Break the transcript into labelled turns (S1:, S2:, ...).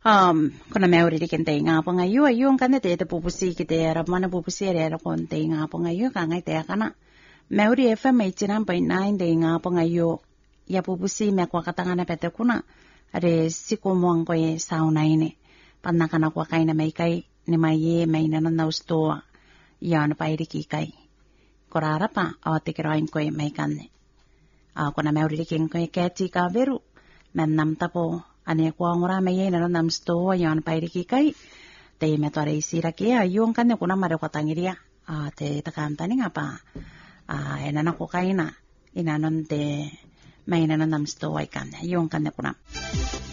S1: kuna meuri dikin te nga po ngayo ayun kan te pupusi kite ra mana pupusi ra kon te nga po ngayo ka ngai te kana meuri FM 89.9 te nga po ngayo ya pupusi me kwa katanga na pete kuna are siku moang ko e sauna ine panna kana kwa kai na mai kai ni mai ye mai na na usto ya na pai ki kai korara pa o te kirain ko e mai kanne kuna meuri dikin ko e keti ka veru men nam tapo ane ko ngora me ye na nam sto yan pai ki kai te me to re sira ke ayun kan ne kuna mare ko tangiria te takanta ni ngapa ena na ko kai na ina non te me na nam sto ai kan ayun kan ne kuna